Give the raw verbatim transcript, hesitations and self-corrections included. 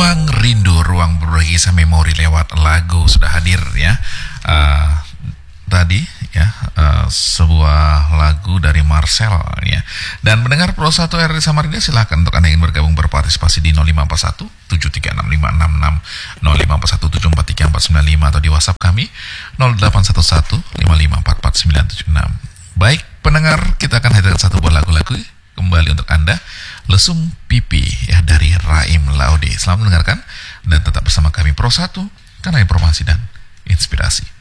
Ruang Rindu, ruang berbagi kisah memori lewat lagu sudah hadir ya. Uh, tadi ya uh, sebuah lagu dari Marcel ya. Dan mendengar Pro satu R R I Samarinda, silakan untuk Anda yang bergabung berpartisipasi di nol lima empat satu tujuh tiga enam lima enam enam, nol lima empat satu tujuh empat tiga empat sembilan lima, atau di WhatsApp kami nol delapan satu satu lima lima empat empat sembilan tujuh enam. Baik pendengar, kita akan hadirkan satu buah lagu-lagu kembali untuk Anda. Lesung Pipi ya dari Raim Laude. Selamat mendengarkan dan tetap bersama kami Pro satu, karena informasi dan inspirasi.